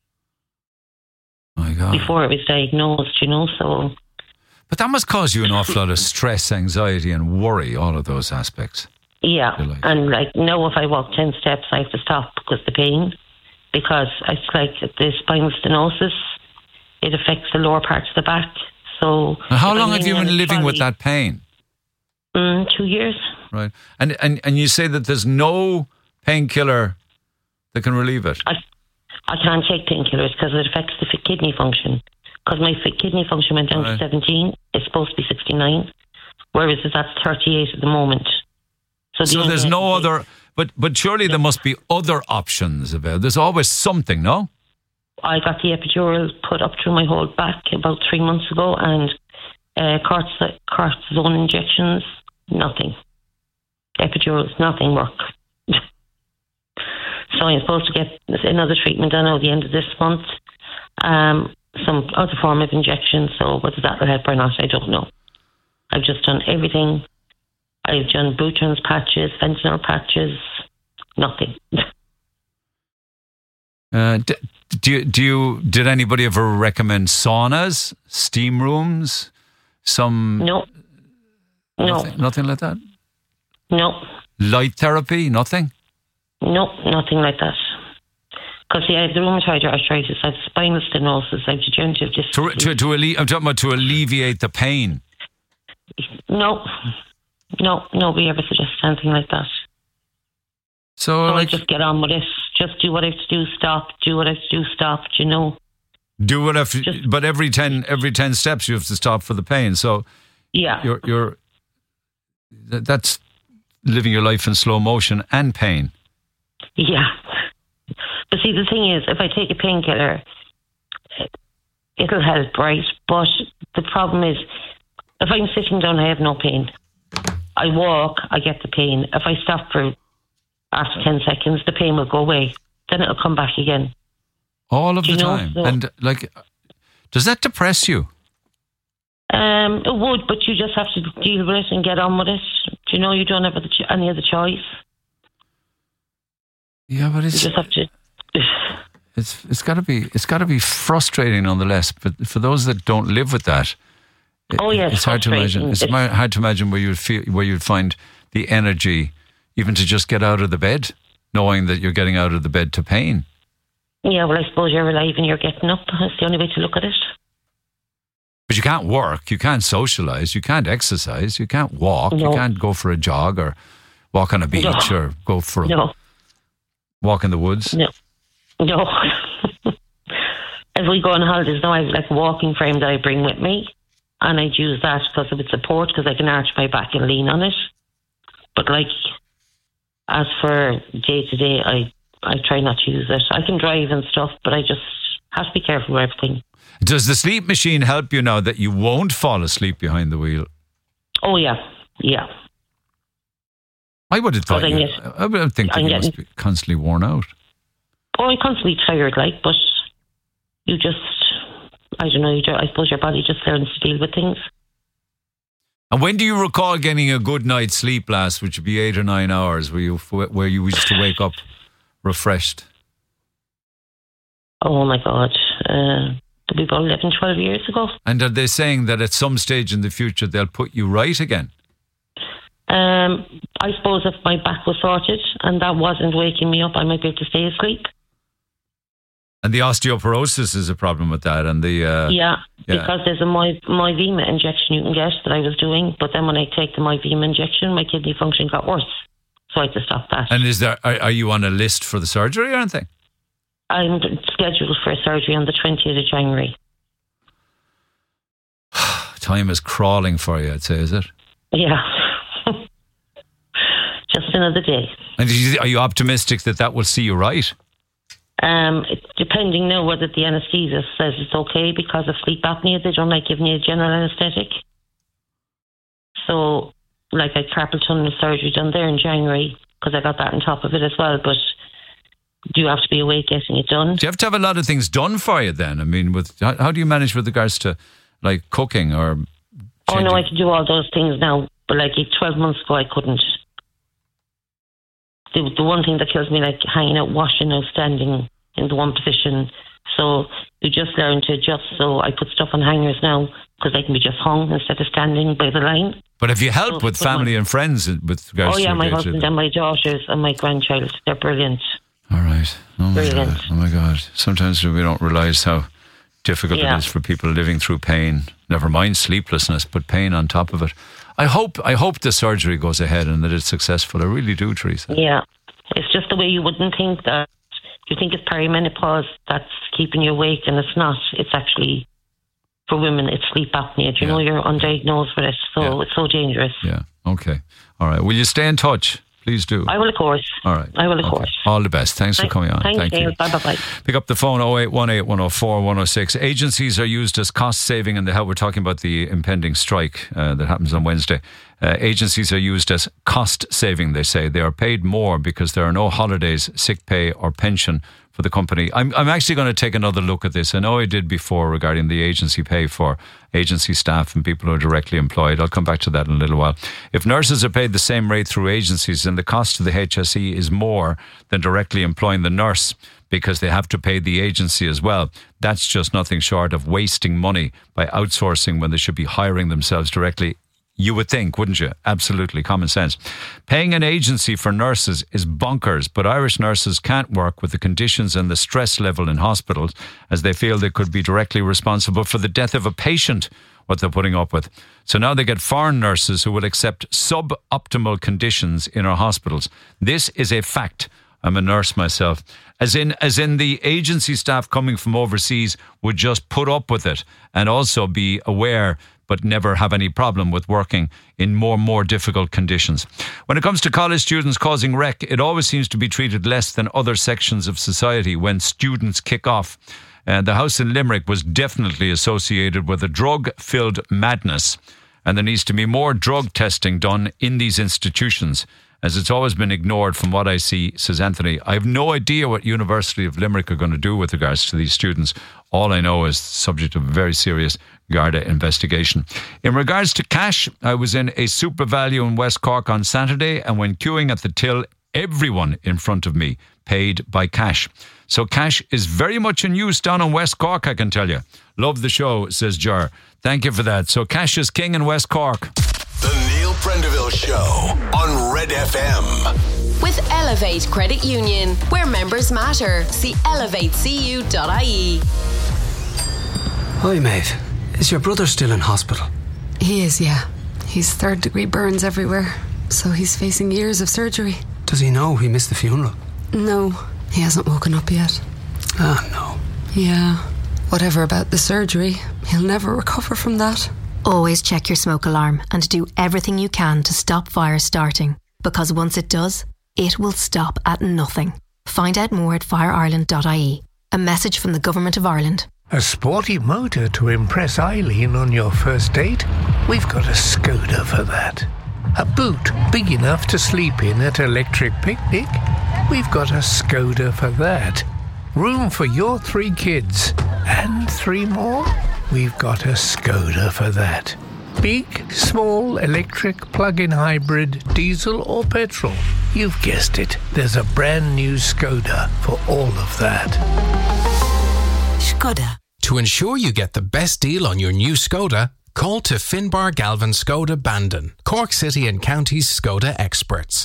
My God. Before it was diagnosed, you know, so... But that must cause you an awful lot of stress, anxiety, and worry. All of those aspects. Yeah, and like now if I walk ten steps, I have to stop because the pain, because it's like the spinal stenosis, it affects the lower parts of the back. So, And how if long I'm have you leaning been on a living with trolley- that pain? Mm, two years. Right, and and and you say that there's no painkiller that can relieve it. I, I can't take painkillers because it affects the f- kidney function. Because my f- kidney function went down Right. to seventeen. It's supposed to be sixty-nine, whereas it's at thirty-eight at the moment. So, the So only there's way I no can take- other, but but surely there must be other options available. There's always something, no? I got the epidural put up through my whole back about three months ago, and uh, cortis- cortisone injections, nothing. Epidurals, nothing work. So I'm supposed to get another treatment done at the end of this month. Um, some other form of injection, so whether that will help or not, I don't know. I've just done everything. I've done Butrans patches, fentanyl patches, nothing. Uh, d- do you, do you did anybody ever recommend saunas, steam rooms, some No. No. nothing, nothing like that? No. Light therapy, nothing. No, nothing like that. Because see, I have the rheumatoid arthritis, I have spinal stenosis, I have degenerative disc. To to, to alle- I'm talking about to alleviate the pain. No, no, nobody ever suggests anything like that. So, So like, I just get on with it. Just do what I have to do, stop. Do what I have to do, stop. Do you know? do it if, but every ten every ten steps you have to stop for the pain. So Yeah. you're you're that- that's living your life in slow motion and pain. Yeah. But see, the thing is, if I take a painkiller, it'll help, right? But the problem is, if I'm sitting down, I have no pain. I walk, I get the pain. If I stop for after ten seconds, the pain will go away. Then it'll come back again. All of Do the you know, time. so- And like, does that depress you? Um, it would, but you just have to deal with it and get on with it. Do you know, you don't have other ch- any other choice. Yeah, but You it's just have to. it's it's got to be it's got to be frustrating nonetheless. But for those that don't live with that, it- Oh, yes, it's hard to imagine. It's frustrating. ma- hard to imagine where you'd feel where you'd find the energy even to just get out of the bed, knowing that you're getting out of the bed to pain. Yeah, well, I suppose you're alive and you're getting up. That's the only way to look at it. But you can't work, you can't socialize, you can't exercise, you can't walk, you No. can't go for a jog or walk on a beach No. or go for a No. walk in the woods. No. No. If we go on holidays now, I have like a walking frame that I bring with me, and I'd use that because of its support, because I can arch my back and lean on it. But like, as for day to day, I I try not to use it. I can drive and stuff, but I just have to be careful with everything. Does the sleep machine help you now that you won't fall asleep behind the wheel? Oh yeah, yeah. I would have thought Because I you, get- I would think that I'm you must getting- be constantly worn out. Oh, I'm constantly tired, like, but you just, I don't know. You do, I suppose your body just learns to deal with things. And when do you recall getting a good night's sleep last, which would be eight or nine hours, where you where you used to wake up refreshed? Oh my God, uh, it'll be about eleven, twelve years ago. And are they saying that at some stage in the future they'll put you right again? Um, I suppose if my back was sorted and that wasn't waking me up, I might be able to stay asleep. And the osteoporosis is a problem with that, and the uh, yeah, yeah, because there's a My, Myvema injection you can get that I was doing, but then when I take the Myvema injection, my kidney function got worse, so I had to stop that. And is there? Are, are you on a list for the surgery or anything? I'm scheduled for surgery on the twentieth of January. Time is crawling for you, I'd say, is it? Yeah, just another day. And are you optimistic that that will see you right? Um, depending now whether the anaesthetist says it's okay because of sleep apnea, they don't like giving you a general anaesthetic. So, like I carpal tunnel surgery done there in January because I got that on top of it as well. But do you have to be awake getting it done? Do you have to have a lot of things done for you then? I mean, with how, how do you manage with regards to like cooking or? Oh no, I can do all those things now. But like twelve months ago, I couldn't. The, the one thing that kills me, like hanging out, washing out, standing in the one position. So you just learn to adjust. So I put stuff on hangers now because they can be just hung instead of standing by the line. But have you helped so with family my, and friends with regards oh yeah, to my husband and my daughters and my grandchild. They're brilliant. All right. Oh my brilliant. God. Oh my God. Sometimes we don't realise how difficult yeah. it is for people living through pain. Never mind sleeplessness, but pain on top of it. I hope I hope the surgery goes ahead and that it's successful. I really do, Teresa. Yeah. It's just the way you wouldn't think that. You think it's perimenopause that's keeping you awake, and it's not. It's actually, for women, it's sleep apnea. Do you yeah. know you're undiagnosed with it? So yeah. it's so dangerous. Yeah. Okay. All right. Will you stay in touch? Please do. I will, of course. All right. I will, of okay. course. All the best. Thanks Thank, for coming on. Thank, thank you. Bye, bye, bye. Pick up the phone oh eight one eight, one oh four, one oh six. Agencies are used as cost saving, and how we're talking about the impending strike uh, that happens on Wednesday. Uh, agencies are used as cost saving, they say. They are paid more because there are no holidays, sick pay or pension for the company. I'm, I'm actually going to take another look at this. I know I did before regarding the agency pay for agency staff and people who are directly employed. I'll come back to that in a little while. If nurses are paid the same rate through agencies, then the cost to the H S E is more than directly employing the nurse because they have to pay the agency as well. That's just nothing short of wasting money by outsourcing when they should be hiring themselves directly. You would think, wouldn't you? Absolutely, common sense. Paying an agency for nurses is bonkers, but Irish nurses can't work with the conditions and the stress level in hospitals as they feel they could be directly responsible for the death of a patient, what they're putting up with. So now they get foreign nurses who will accept suboptimal conditions in our hospitals. This is a fact. I'm a nurse myself. As in, as in the agency staff coming from overseas would just put up with it and also be aware but never have any problem with working in more and more difficult conditions. When it comes to college students causing wreck, it always seems to be treated less than other sections of society when students kick off. Uh, the house in Limerick was definitely associated with a drug-filled madness, and there needs to be more drug testing done in these institutions, as it's always been ignored from what I see, says Anthony. I have no idea what University of Limerick are going to do with regards to these students. All I know is subject of a very serious Garda investigation. In regards to cash, I was in a Super Value in West Cork on Saturday, and when queuing at the till, everyone in front of me paid by cash. So cash is very much in use down in West Cork, I can tell you. Love the show, says Jar. Thank you for that. So cash is king in West Cork. The Neil Prendeville Show on Red F M. With Elevate Credit Union, where members matter. See elevate c u dot i e. Hi, mate. Is your brother still in hospital? He is, yeah. He's third degree burns everywhere, so he's facing years of surgery. Does he know he missed the funeral? No, he hasn't woken up yet. Ah, no. Yeah. Whatever about the surgery, he'll never recover from that. Always check your smoke alarm and do everything you can to stop fire starting, because once it does, it will stop at nothing. Find out more at fire ireland dot i e. A message from the Government of Ireland. A sporty motor to impress Eileen on your first date? We've got a Skoda for that. A boot big enough to sleep in at Electric Picnic? We've got a Skoda for that. Room for your three kids and three more? We've got a Skoda for that. Big, small, electric, plug-in hybrid, diesel or petrol? You've guessed it. There's a brand new Skoda for all of that. Skoda. To ensure you get the best deal on your new Skoda, call to Finbar Galvin Skoda Bandon, Cork City and County's Skoda experts.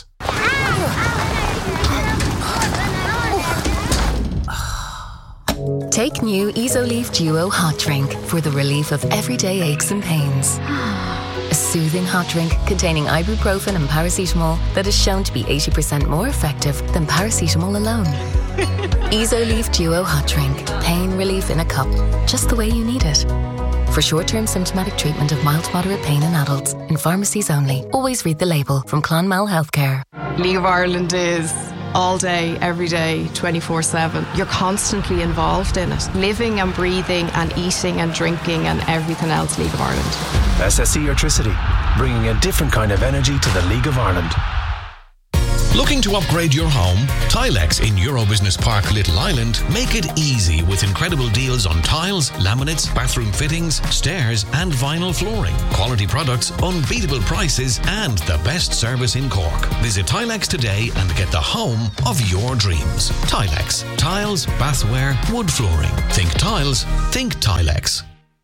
Take new Isoleaf Duo hot drink for the relief of everyday aches and pains. A soothing hot drink containing ibuprofen and paracetamol that is shown to be eighty percent more effective than paracetamol alone. Isoleaf Duo hot drink. Pain relief in a cup, just the way you need it. For short-term symptomatic treatment of mild to moderate pain in adults, in pharmacies only. Always read the label. From Clonmel Healthcare. League of Ireland is all day, every day, twenty-four seven. You're constantly involved in it. Living and breathing and eating and drinking and everything else League of Ireland. S S E Electricity, bringing a different kind of energy to the League of Ireland. Looking to upgrade your home? Tilex in Eurobusiness Park Little Island make it easy with incredible deals on tiles, laminates, bathroom fittings, stairs and vinyl flooring. Quality products, unbeatable prices and the best service in Cork. Visit Tilex today and get the home of your dreams. Tilex. Tiles, bathware, wood flooring. Think tiles, think Tilex.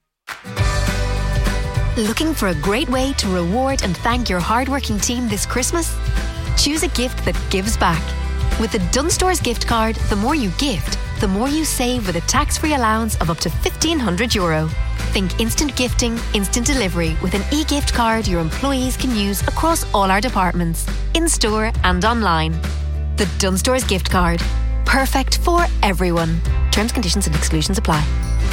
Looking for a great way to reward and thank your hardworking team this Christmas? Choose a gift that gives back. With the Dunstores gift card, the more you gift, the more you save with a tax-free allowance of up to fifteen hundred euro. Think instant gifting, instant delivery with an e-gift card your employees can use across all our departments, in-store and online. The Dunstores gift card. Perfect for everyone. Terms, conditions and exclusions apply.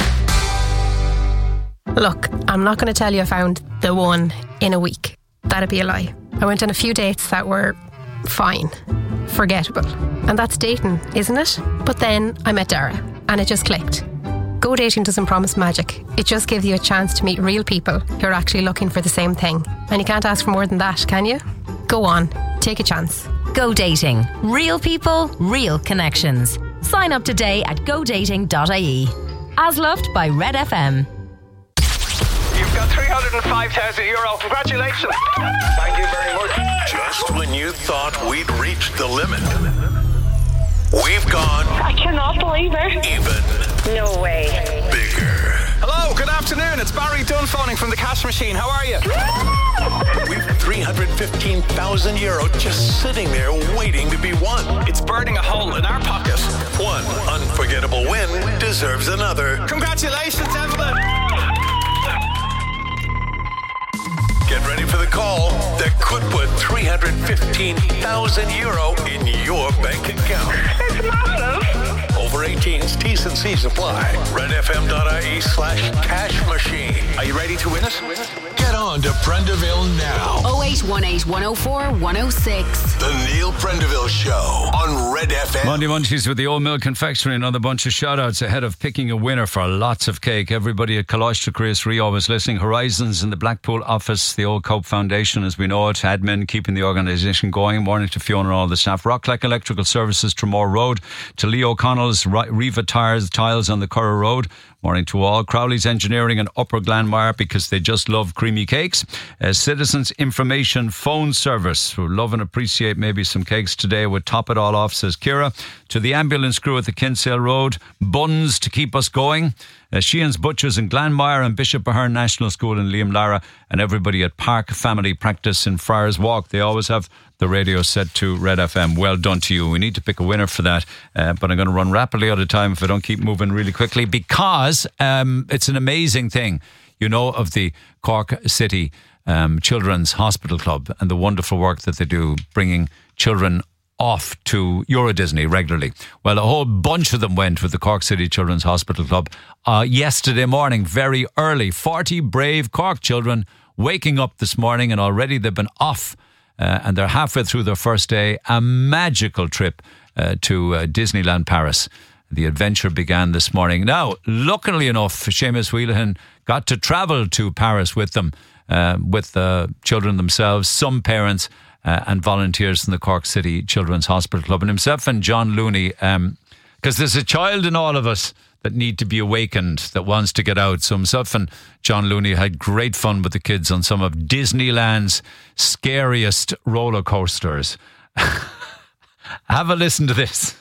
Look, I'm not going to tell you I found the one in a week. That'd be a lie. I went on a few dates that were fine, forgettable. And that's dating, isn't it? But then I met Dara and it just clicked. Go dating doesn't promise magic. It just gives you a chance to meet real people who are actually looking for the same thing. And you can't ask for more than that, can you? Go on, take a chance. Go dating. Real people, real connections. Sign up today at go dating dot I E. As loved by Red F M. You've got three hundred five thousand euro. Congratulations. Thank you very much. Just when you thought we'd reached the limit, we've gone. I cannot believe it. Even. No way. Bigger. Hello, good afternoon. It's Barry Dunn phoning from the cash machine. How are you? We've three hundred fifteen thousand euro just sitting there waiting to be won. It's burning a hole in our pocket. One unforgettable win deserves another. Congratulations, Evelyn. Get ready for the call that could put three hundred fifteen thousand euro in your bank account. It's massive. Over eighteens, T's and C's apply. red f m dot I E slash cash machine. Are you ready to win it? Get on to Prendeville now. oh eight one eight, one oh four, one oh six. The Neil Prendeville Show on Red F M. Monday Munchies with the Old Mill Confectionery. Another bunch of shout outs ahead of picking a winner for lots of cake. Everybody at Colostra Chris Rio is listening. Horizons in the Blackpool office, the Old Cope Foundation as we know it, admin keeping the organisation going. Morning to Fiona and all the staff. Rockcliffe Electrical Services, Tremore Road. To Lee O'Connell's Riva Tires, Tiles on the Curra Road. Morning to all. Crowley's Engineering and Upper Glanmire because they just love creamy cakes. Uh, Citizens Information Phone Service. We love and appreciate maybe some cakes today. We'll top it all off, says Ciara. To the ambulance crew at the Kinsale Road. Buns to keep us going. Uh, Sheehan's Butchers in Glanmire and Bishop Ahern National School in Liam Lara. And everybody at Park Family Practice in Friars Walk. They always have the radio set to Red F M. Well done to you. We need to pick a winner for that. Uh, but I'm going to run rapidly out of time if I don't keep moving really quickly because um, it's an amazing thing, you know, of the Cork City um, Children's Hospital Club and the wonderful work that they do bringing children off to Euro Disney regularly. Well, a whole bunch of them went with the Cork City Children's Hospital Club uh, yesterday morning, very early. forty brave Cork children waking up this morning and already they've been off Uh, and they're halfway through their first day, a magical trip uh, to uh, Disneyland Paris. The adventure began this morning. Now, luckily enough, Seamus Wheelahan got to travel to Paris with them, uh, with the children themselves, some parents uh, and volunteers from the Cork City Children's Hospital Club. And himself and John Looney, because um, there's a child in all of us that need to be awakened, that wants to get out. So himself and John Looney had great fun with the kids on some of Disneyland's scariest roller coasters. Have a listen to this.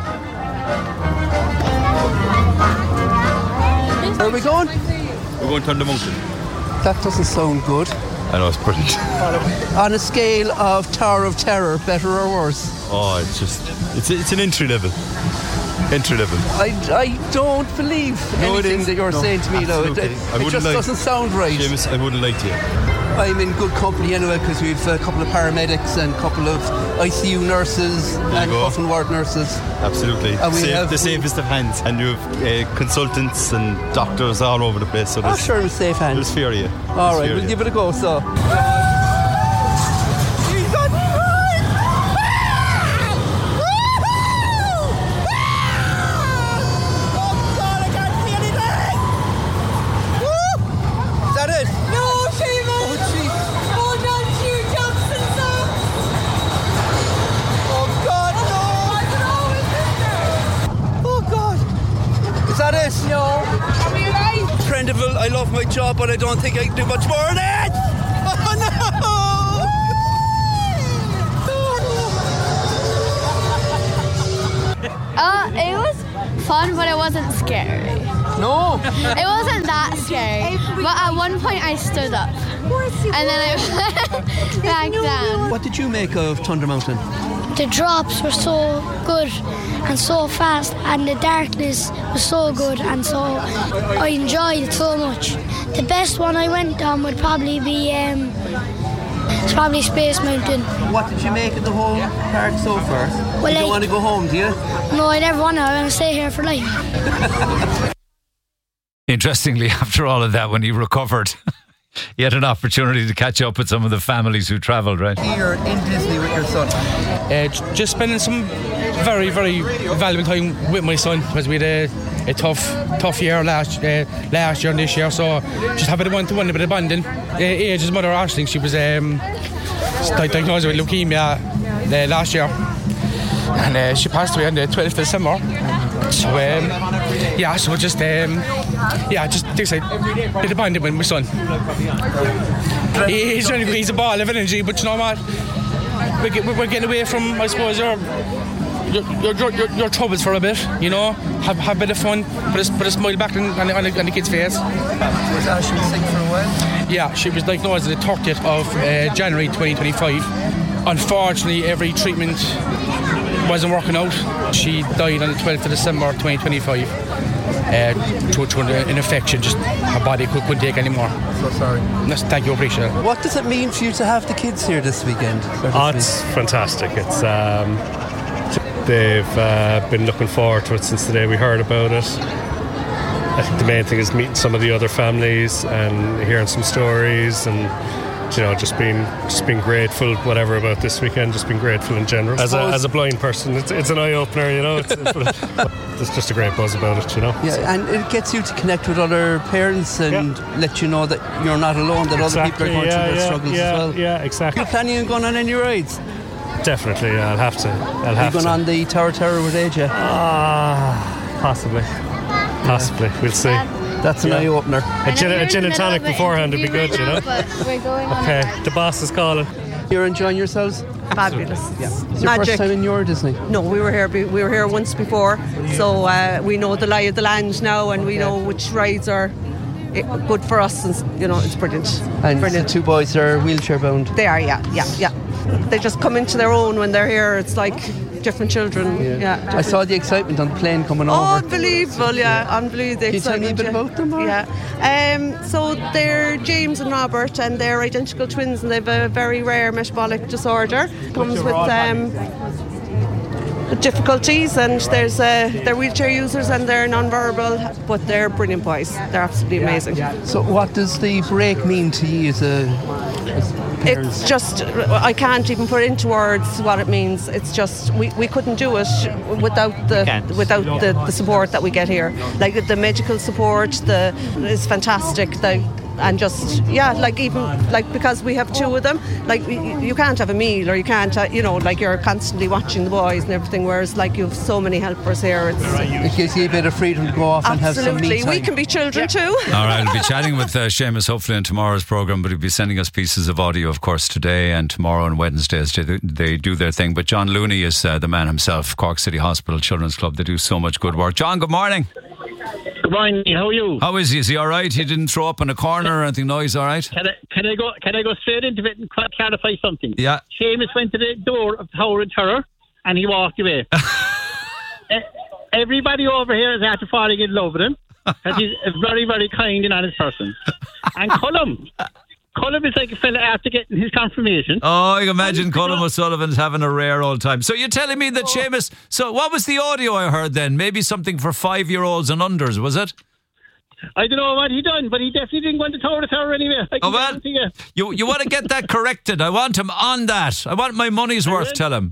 Where are we going? We're going to Thunder Mountain. That doesn't sound good. I know, it's brilliant. On a scale of Tower of Terror, better or worse? Oh, it's just, it's it's an entry level. Entry level. I, I don't believe No, it anything is. that you're No, saying to me now. It, absolutely. it, I it wouldn't just lie. doesn't sound right. Seamus, I wouldn't lie to you. I'm in good company anyway because we've a couple of paramedics and a couple of I C U nurses and go. cough and ward nurses. Absolutely. And we Safe, have- the safest of hands. And you have uh, consultants and doctors all over the place. So Oh, there's, sure, in safe hands. there's fear of you. All There's right, fear we'll of give it a go. So. Is that it? No, Seamus! Oh, jeez. Hold on to your Johnson, sir! Oh, God, no! Oh, God. Is that it? No. Are we alive? Prendeville, I love my job, but I don't think I can do much more than it! Oh, no! Uh, it was fun, but it wasn't scary. No! It wasn't that scary. But at one point I stood up. And then I went back down. What did you make of Thunder Mountain? The drops were so good and so fast, and the darkness was so good, and so I enjoyed it so much. The best one I went on would probably be um, it's probably Space Mountain. What did you make of the whole park so far? Well, you don't I- want to go home, do you? No, I never want to. I want to stay here for life. Interestingly, after all of that, when he recovered, he had an opportunity to catch up with some of the families who travelled, right? Here in Disney with your son. Uh, j- just spending some very, very valuable time with my son because we had a, a tough, tough year last uh, last year and this year. So just having a one-to-one, a bit of bonding. Uh, Age's mother, Aisling, she was um, di- diagnosed with leukemia uh, last year, and uh, she passed away on the twelfth of December. So um, yeah, so just um, yeah, just takes a bit of bonding with my son. He- He's he's a ball of energy, but you know what? We're, get, we're getting away from, I suppose, your your, your, your, your troubles for a bit, you know. Have, have a bit of fun, put a, put a smile back on, on, the, on the kid's face. Was Ashley sick for a while? Yeah, she was diagnosed on the thirtieth of uh, January twenty twenty-five. Unfortunately, every treatment wasn't working out. She died on the twelfth of December twenty twenty-five. Uh, to, to an infection, just her body could, couldn't take anymore. So sorry. Yes, thank you, appreciate it. What does it mean for you to have the kids here this weekend? or this Oh, it's week? fantastic. It's um, they've uh, been looking forward to it since the day we heard about it. I think the main thing is meeting some of the other families and hearing some stories, and you know, just being just being grateful, whatever about this weekend. Just being grateful in general. As a as a blind person, it's, it's an eye opener, you know. It's, it's just a great buzz about it, you know. Yeah, and it gets you to connect with other parents and let you know that you're not alone, that other people are Exactly, going yeah, through their yeah, struggles yeah, as well. Yeah, exactly. Are you planning on going on any rides? Definitely, yeah, I'll have to. I'll Are you have going to. on the Tower Tower with A J? Ah, possibly. Possibly, we'll see. That's an Yeah. eye opener. A gin, a gin and tonic beforehand would be good, you know. We're going on Okay, the boss is calling. You're enjoying yourselves? Fabulous. Yeah. It's your Magic. first time in your Disney? No, we were here. be- We were here once before, so uh, we know the lie of the land now, and we know which rides are eh, good for us. And you know, it's brilliant. And brilliant. the two boys are wheelchair bound. They are, yeah, yeah, yeah. They just come into their own when they're here. It's like different children. Yeah. I different- saw the excitement on the plane coming Oh, over. unbelievable, yeah, unbelievable. Can you tell me a bit about them? Or? Yeah. Um, so they're James and Robert, and they're identical twins, and they have a very rare metabolic disorder. Comes with um, difficulties, and there's uh, they're wheelchair users and they're non-verbal, but they're brilliant boys. They're absolutely amazing. So what does the break mean to you as a as parents? It's just, I can't even put into words what it means. It's just, we, we couldn't do it without the without the, the support that we get here. Like the medical support, the is fantastic. The and just yeah, like even like because we have two of them, like you, you can't have a meal or you can't, uh, you know, like you're constantly watching the boys and everything. Whereas like you have so many helpers here. It's, It gives you a bit of freedom to go off and have some me absolutely, time. we can be children too. All right, I'll be chatting with uh, Seamus hopefully in tomorrow's programme, but he'll be sending us pieces of audio, of course, today and tomorrow and Wednesday as they, they do their thing. But John Looney is uh, the man himself, Cork City Hospital Children's Club. They do so much good work. John, good morning. Good morning, how are you? How is he? Is he all right? He didn't throw up in a corner or anything? No, he's all right? Can I, can I go Can I go straight into it and cl- clarify something? Yeah. Seamus went to the door of Tower and Terror and he walked away. uh, everybody over here is after falling in love with him because he's a very, very kind and honest person. And Cullum, Cullum is like a fella after getting his confirmation. Oh, I can imagine Cullum O'Sullivan's having a rare old time. So you're telling me that oh. Seamus, so what was the audio I heard then? Maybe something for five-year-olds and unders, was it? I don't know what he done, but he definitely didn't go into Tower to Tower anyway. Oh, well, you. you you want to get that corrected. I want him on that. I want my money's worth, tell him.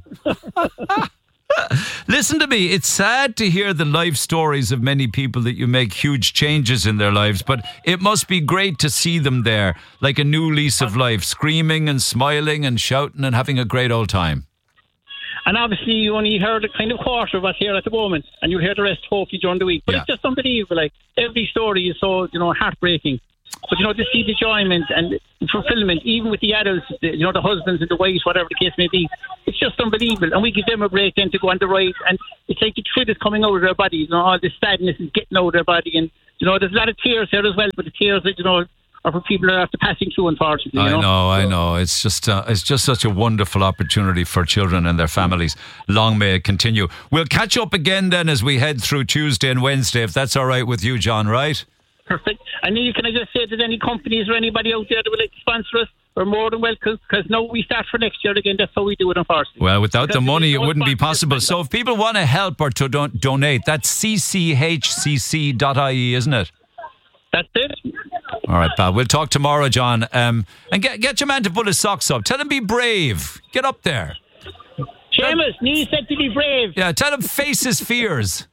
Listen to me, it's sad to hear the life stories of many people that you make huge changes in their lives, but it must be great to see them there, like a new lease of life, screaming and smiling and shouting and having a great old time. And obviously you only heard a kind of quarter of what's here at the moment, and you'll hear the rest hopefully during the week. But yeah. It's just unbelievable. Like, every story is so, you know, heartbreaking. But, you know, to see the enjoyment and fulfillment, even with the adults, the, you know, the husbands and the wives, whatever the case may be, it's just unbelievable. And we give them a break then to go on the ride, and it's like the truth is coming out of their bodies. You know, all the sadness is getting out of their body. And, you know, there's a lot of tears here as well, but the tears, you know, are for people that are after passing through, unfortunately. You know? I know, I know. It's just uh, it's just such a wonderful opportunity for children and their families. Long may it continue. We'll catch up again then as we head through Tuesday and Wednesday, if that's all right with you, John, right? Perfect. And then can I just say, if there's any companies or anybody out there that would like to sponsor us, we're more than welcome, because now we start for next year again. That's how we do it, unfortunately. Well, without because the money, it wouldn't be possible. Like so if people want to help or to don- donate, that's c c h c c dot i e, isn't it? That's it. All right, pal. We'll talk tomorrow, John. Um, and get get your man to pull his socks up. Tell him be brave. Get up there. Seamus, you said to be brave. Yeah, tell him face his fears.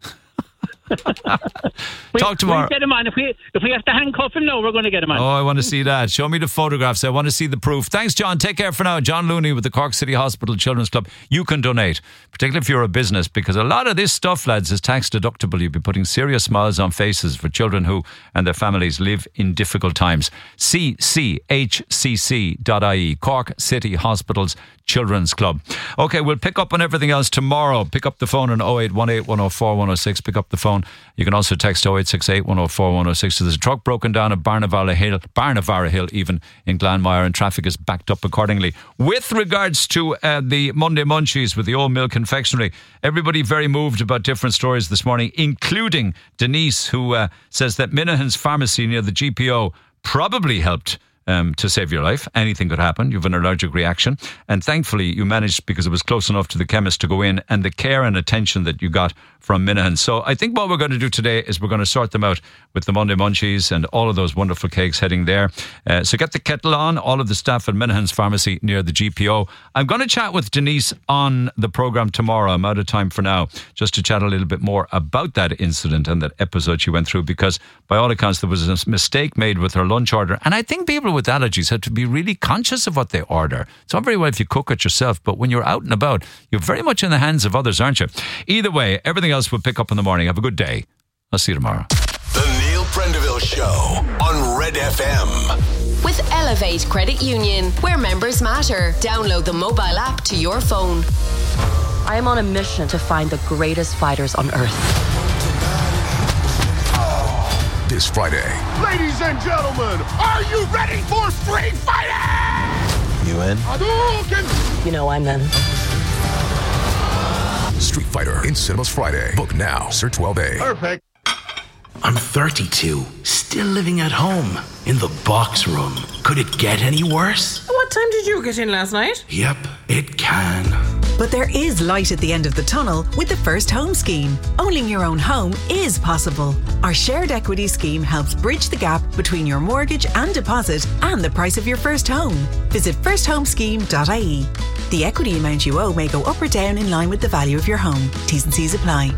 we, Talk tomorrow. We'll get him on. If we, if we have to handcuff him now, we're going to get him on. Oh, I want to see that. Show me the photographs. I want to see the proof. Thanks, John. Take care for now. John Looney with the Cork City Hospital Children's Club. You can donate, particularly if you're a business, because a lot of this stuff, lads, is tax deductible. You'll be putting serious smiles on faces for children who and their families live in difficult times. c c h c c dot i e, Cork City Hospitals Children's Club. Okay, we'll pick up on everything else tomorrow. Pick up the phone on oh eight one eight, one oh four, one oh six. Pick up the phone. You can also text oh eight six eight, one oh four, one oh six. So there's a truck broken down at Barnavara Hill, Barnavara Hill even in Glanmire, and traffic is backed up accordingly. With regards to uh, the Monday Munchies with the Old Mill Confectionery, everybody very moved about different stories this morning, including Denise, who uh, says that Minahan's pharmacy near the G P O probably helped Um, to save your life. Anything could happen. You have an allergic reaction, and thankfully you managed, because it was close enough to the chemist, to go in, and the care and attention that you got from Minahan. So I think what we're going to do today is we're going to sort them out with the Monday Munchies and all of those wonderful cakes heading there. Uh, so get the kettle on, all of the staff at Minahan's pharmacy near the G P O. I'm going to chat with Denise on the programme tomorrow. I'm out of time for now, just to chat a little bit more about that incident and that episode she went through, because by all accounts there was a mistake made with her lunch order, and I think people with allergies have to be really conscious of what they order. It's all very well if you cook it yourself, but when you're out and about, you're very much in the hands of others, aren't you? Either way, everything else we'll pick up in the morning. Have a good day. I'll see you tomorrow. The Neil Prendeville Show on Red F M. With Elevate Credit Union, where members matter. Download the mobile app to your phone. I am on a mission to find the greatest fighters on earth. This Friday. Ladies and gentlemen, are you ready for street fighting? You in? You know I'm in. Street Fighter in cinemas Friday. Book now, Sir twelve A. Perfect. I'm thirty-two, still living at home, in the box room. Could it get any worse? What time did you get in last night? Yep, it can. But there is light at the end of the tunnel with the First Home Scheme. Owning your own home is possible. Our shared equity scheme helps bridge the gap between your mortgage and deposit and the price of your first home. Visit first home scheme dot I E. The equity amount you owe may go up or down in line with the value of your home. T's and C's apply.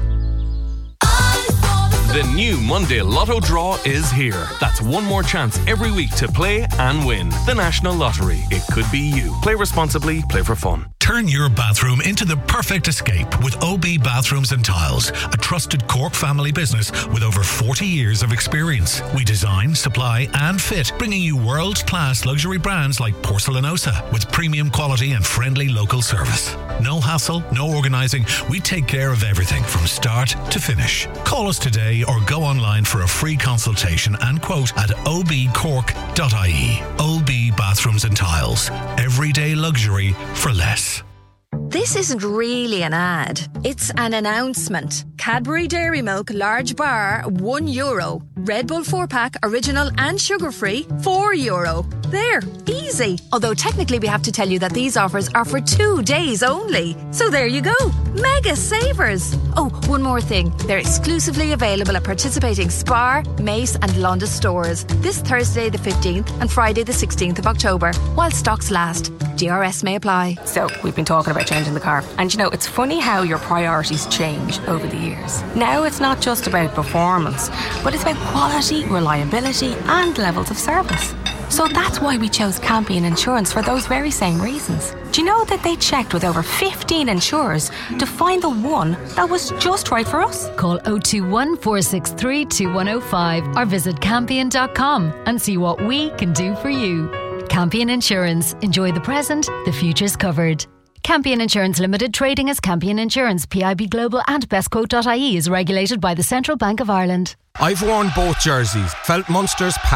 The new Monday Lotto draw is here. That's one more chance every week to play and win. The National Lottery. It could be you. Play responsibly. Play for fun. Turn your bathroom into the perfect escape with O B Bathrooms and Tiles, a trusted Cork family business with over forty years of experience. We design, supply and fit, bringing you world-class luxury brands like Porcelanosa with premium quality and friendly local service. No hassle, no organising. We take care of everything from start to finish. Call us today or go online for a free consultation and quote at o b cork dot I E. O B Bathrooms and Tiles. Everyday luxury for less. This isn't really an ad. It's an announcement. Cadbury Dairy Milk Large Bar, one euro. Red Bull four pack, original and sugar-free, four euro. There, easy. Although technically we have to tell you that these offers are for two days only. So there you go. Mega savers. Oh, one more thing. They're exclusively available at participating Spar, Mace and Londis stores. This Thursday the fifteenth and Friday the sixteenth of October, while stocks last. D R S may apply. So, we've been talking about changing the car. And you know, it's funny how your priorities change over the years. Now it's not just about performance, but it's about quality, reliability and levels of service. So that's why we chose Campion Insurance for those very same reasons. Do you know that they checked with over fifteen insurers to find the one that was just right for us? Call oh two one, four six three, two one oh five or visit campion dot com and see what we can do for you. Campion Insurance. Enjoy the present, the future's covered. Campion Insurance Limited, trading as Campion Insurance, P I B Global and bestquote dot I E is regulated by the Central Bank of Ireland. I've worn both jerseys, felt Munster's